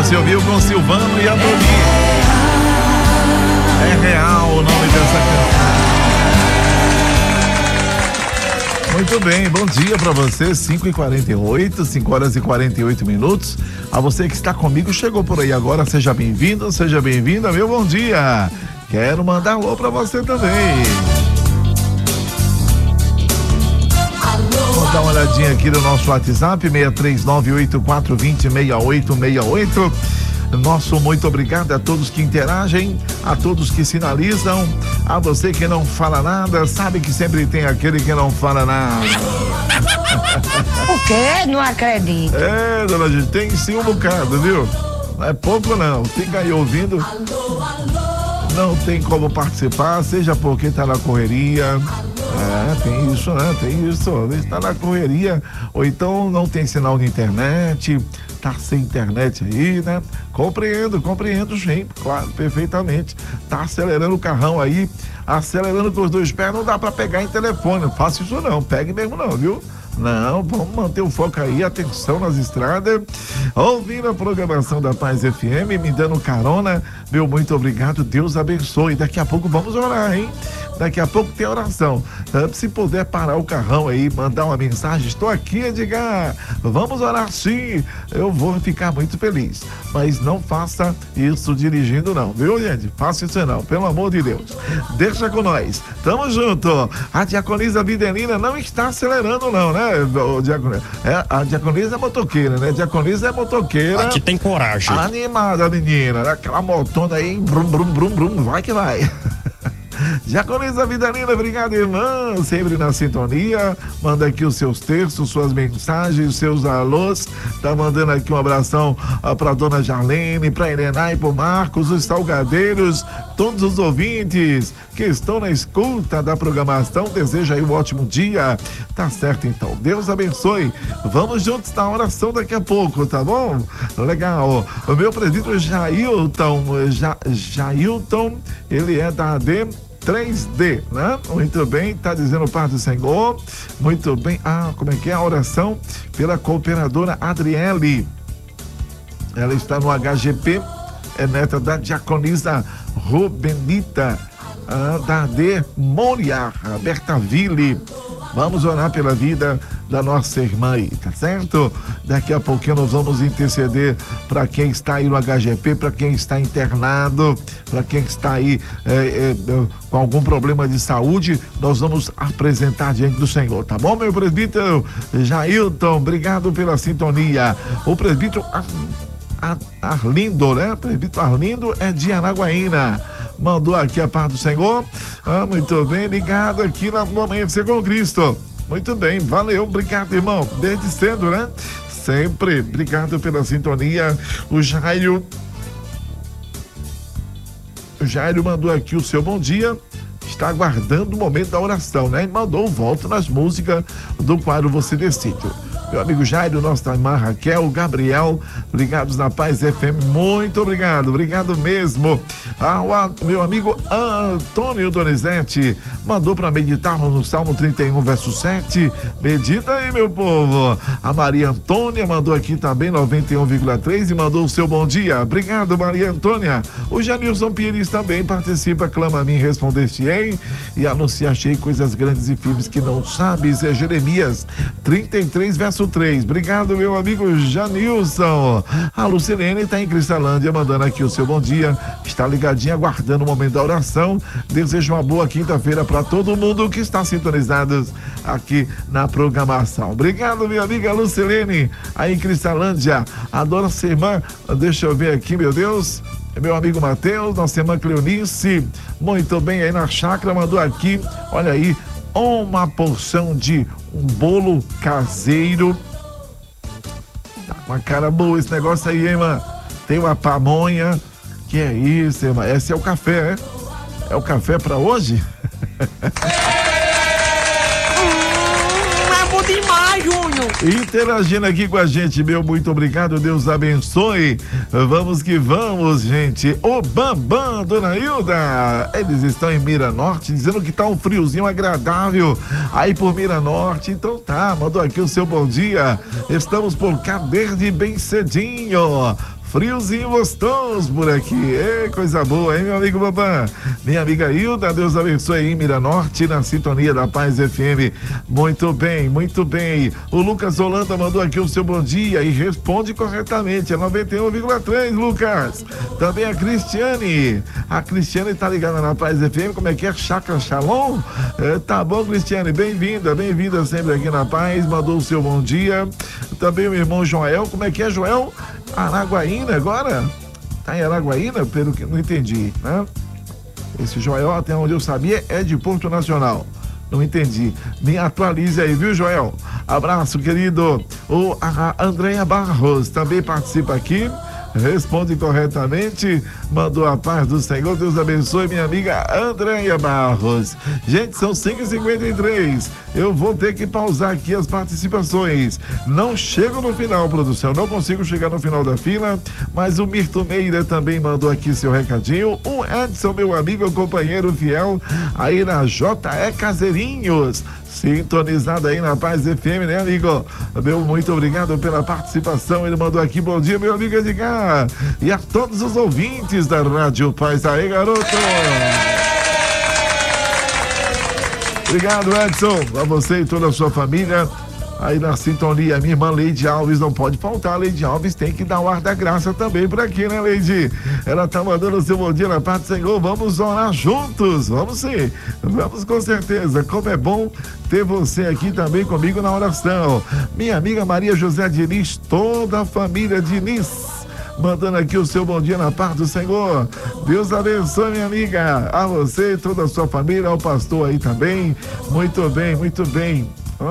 Você ouviu com Silvano e a Boninha. É real o nome dessa canção. Muito bem, bom dia pra você, 5h48, 5 horas e 48 minutos. A você que está comigo, chegou por aí agora, seja bem-vindo, seja bem-vinda, meu bom dia. Quero mandar alô pra você também. Vamos dar uma olhadinha aqui no nosso WhatsApp, 63984206868. Nosso muito obrigado a todos que interagem, a todos que sinalizam, a você que não fala nada, sabe que sempre tem aquele que não fala nada. O quê? Não acredito. É, dona gente, tem sim um bocado, viu? Não é pouco não, fica aí ouvindo. Não tem como participar, seja porque tá na correria. Tem isso, né? Tem isso. Está na correria, ou então não tem sinal de internet, tá sem internet aí, né? Compreendo, sim, claro, perfeitamente. Tá acelerando o carrão aí, acelerando com os dois pés, não dá pra pegar em telefone. Não faça isso não, pegue mesmo não, viu? Não, vamos manter o foco aí, atenção nas estradas, ouvindo a programação da Paz FM, me dando carona, meu muito obrigado, Deus abençoe. Daqui a pouco vamos orar, hein? Daqui a pouco tem oração. Se puder parar o carrão aí, mandar uma mensagem, estou aqui, Edgar, vamos orar sim, eu vou ficar muito feliz. Mas não faça isso dirigindo não, viu, gente? Faça isso não, pelo amor de Deus. Deixa com nós, tamo junto. A diaconisa Videlina não está acelerando não, né, diaconisa? A diaconisa é motoqueira, né? Diaconisa é motoqueira. Aqui tem coragem. Animada, menina, né? Aquela motona aí, brum, brum, brum, brum, vai que vai. Diaconisa Videlina, obrigado, irmã, sempre na sintonia. Manda aqui os seus textos, suas mensagens, seus alôs. Tá mandando aqui um abração pra dona Jarlene, pra Helena e pro Marcos, os salgadeiros, todos os ouvintes que estão na escuta da programação. Deseja aí um ótimo dia. Tá certo, então. Deus abençoe. Vamos juntos na oração daqui a pouco, tá bom? Legal. O meu presbítero Jailton, ele é da AD 3D, né? Muito bem, tá dizendo paz do Senhor. Muito bem. Como é que é a oração? Pela cooperadora Adriele. Ela está no HGP, é neta da diaconisa Rubenita, da AD Moriá, Bertaville. Vamos orar pela vida da nossa irmã aí, tá certo? Daqui a pouquinho nós vamos interceder para quem está aí no HGP, para quem está internado, para quem está aí com algum problema de saúde. Nós vamos apresentar diante do Senhor, tá bom, meu presbítero Jailton? Obrigado pela sintonia. O presbítero Arlindo, né? O presbítero Arlindo é de Araguaína. Mandou aqui a paz do Senhor. Muito bem, ligado aqui no Amanhecer com Cristo. Muito bem, valeu, obrigado, irmão. Desde cedo, né? Sempre, obrigado pela sintonia. O Jairo mandou aqui o seu bom dia. Está aguardando o momento da oração, né? E mandou volta nas músicas do quadro Você Decide. Meu amigo Jairo, nossa irmã Raquel, Gabriel, ligados na Paz FM, muito obrigado mesmo. Meu amigo Antônio Donizete mandou para meditarmos no Salmo 31, verso 7. Medita aí, meu povo. A Maria Antônia mandou aqui também 91,3 e mandou o seu bom dia. Obrigado, Maria Antônia. O Janilson Pires também participa, clama a mim, respondeste-ei e anunciastei coisas grandes e firmes que não sabes. É Jeremias 33, verso 3. Obrigado, meu amigo Janilson. A Lucilene está em Cristalândia, mandando aqui o seu bom dia. Está ligadinha, aguardando o momento da oração. Desejo uma boa quinta-feira para todo mundo que está sintonizado aqui na programação. Obrigado, minha amiga Lucilene, aí em Cristalândia. Adoro ser irmã. Deixa eu ver aqui, meu Deus. Meu amigo Matheus, nossa irmã Cleonice, muito bem, aí na chácara, mandou aqui, olha aí, uma porção de um bolo caseiro. Tá com uma cara boa esse negócio aí, hein, mano? Tem uma pamonha. Que é isso, irmã? Esse é o café, é o café pra hoje? É bom demais, Júnior. Interagindo aqui com a gente, meu muito obrigado, Deus abençoe. Vamos que vamos, gente. O Bambam, dona Hilda, eles estão em Mira Norte, dizendo que tá um friozinho agradável aí por Mira Norte. Então tá, mandou aqui o seu bom dia. Estamos por cá desde bem cedinho. friozinho gostoso por aqui. Ei, coisa boa, hein, meu amigo Babá? Minha amiga Hilda, Deus abençoe aí, Miranorte, na sintonia da Paz FM. Muito bem, muito bem. O Lucas Holanda mandou aqui o seu bom dia e responde corretamente. É 91,3, Lucas. Também a Cristiane. A Cristiane tá ligada na Paz FM. Como é que é? Chakra Shalom? Tá bom, Cristiane. Bem-vinda sempre aqui na Paz. Mandou o seu bom dia. Também o irmão Joel. Como é que é, Joel? Araguaína agora? Tá em Araguaína? Pelo que não entendi, né? Esse Joel, até onde eu sabia, é de Porto Nacional. Não entendi. Me atualize aí, viu, Joel? Abraço, querido. A Andréia Barros também participa aqui. Responde corretamente, mandou a paz do Senhor. Deus abençoe, minha amiga Andréia Barros. Gente, são 5h53. Eu vou ter que pausar aqui as participações. Não chego no final, produção. Não consigo chegar no final da fila. Mas o Mirto Meira também mandou aqui seu recadinho. O Edson, meu amigo, companheiro fiel, aí na JE Caseirinhos. Sintonizado aí na Paz FM, né, amigo? Meu muito obrigado pela participação. Ele mandou aqui, bom dia, meu amigo Edgar. E a todos os ouvintes da Rádio Paz. Aí, garoto! Obrigado, Edson. A você e toda a sua família. Aí na sintonia, minha irmã Leide Alves não pode faltar. Leide Alves tem que dar o ar da graça também por aqui, né, Leide? Ela tá mandando o seu bom dia na paz do Senhor. Vamos orar juntos, vamos sim, vamos com certeza. Como é bom ter você aqui também comigo na oração. Minha amiga Maria José Diniz, toda a família Diniz, mandando aqui o seu bom dia na paz do Senhor. Deus abençoe, minha amiga, a você e toda a sua família, ao pastor aí também. Muito bem, muito bem.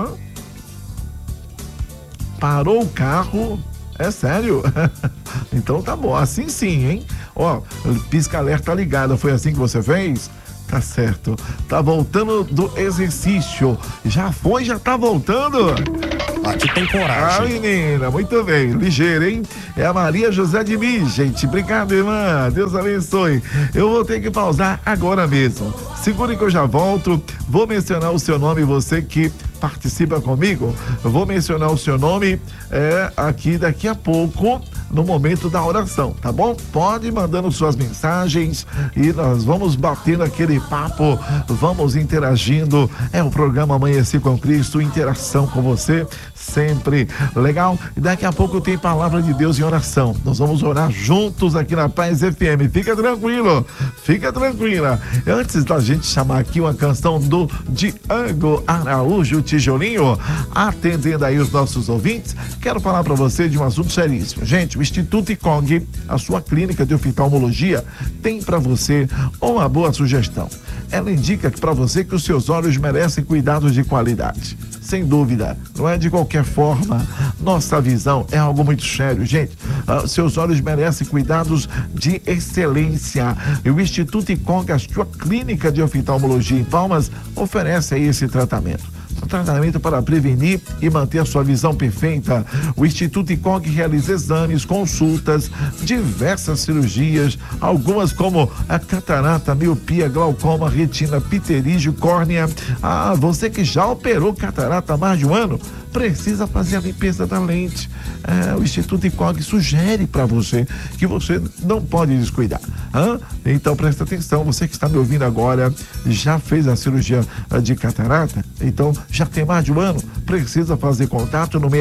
Parou o carro? É sério? Então tá bom, assim sim, hein? Ó, pisca-alerta ligada, foi assim que você fez? Tá certo. Tá voltando do exercício. Já foi, já tá voltando? Aqui tem coragem. Ah, menina, muito bem, ligeira, hein? É a Maria José de mim, gente. Obrigado, irmã. Deus abençoe. Eu vou ter que pausar agora mesmo. Segure que eu já volto. Vou mencionar o seu nome, você que participa comigo. Eu vou mencionar o seu nome aqui daqui a pouco, no momento da oração, tá bom? Pode ir mandando suas mensagens e nós vamos batendo aquele papo, vamos interagindo. É o programa Amanhecer com Cristo, interação com você, sempre legal. E daqui a pouco tem palavra de Deus em oração. Nós vamos orar juntos aqui na Paz FM. Fica tranquilo, fica tranquila. Antes da gente chamar aqui uma canção do Diogo Araújo Tijolinho, atendendo aí os nossos ouvintes, quero falar para você de um assunto seríssimo. Gente, o Instituto ICOG, a sua clínica de oftalmologia, tem para você uma boa sugestão. Ela indica para você que os seus olhos merecem cuidados de qualidade. Sem dúvida, não é de qualquer forma. Nossa visão é algo muito sério, gente. Seus olhos merecem cuidados de excelência. E o Instituto ICOG, a sua clínica de oftalmologia em Palmas, oferece aí esse tratamento. Um tratamento para prevenir e manter a sua visão perfeita. O Instituto ICOG realiza exames, consultas, diversas cirurgias, algumas como a catarata, miopia, glaucoma, retina, pterígio, córnea. Você que já operou catarata há mais de um ano, precisa fazer a limpeza da lente. O Instituto ICOG sugere para você que você não pode descuidar. Então presta atenção, você que está me ouvindo agora, já fez a cirurgia de catarata? Então já tem mais de um ano? Precisa fazer contato no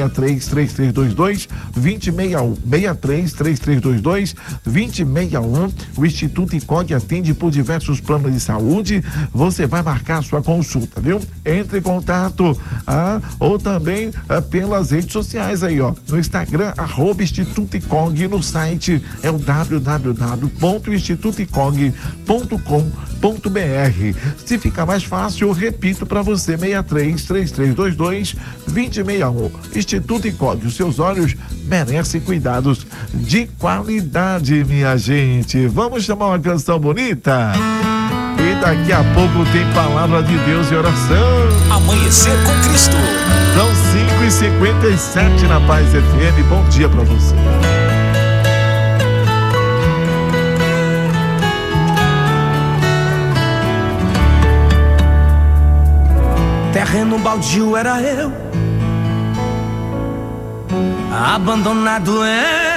63-3322-2061. 63-3322-2061. O Instituto ICOG atende por diversos planos de saúde. Você vai marcar a sua consulta, viu? Entre em contato, ou também pelas redes sociais aí, ó. No Instagram, @Instituto ICOG, no site é o www.institutoicog.com.br. Se ficar mais fácil, eu repito para você, 63-3322-2061. Instituto ICOG, os seus olhos merecem cuidados de qualidade, minha gente. Vamos chamar uma canção bonita? E daqui a pouco tem palavra de Deus e oração. Amanhecer com Cristo. São 5h57 na Paz FM. Bom dia pra você. Terreno baldio era eu, abandonado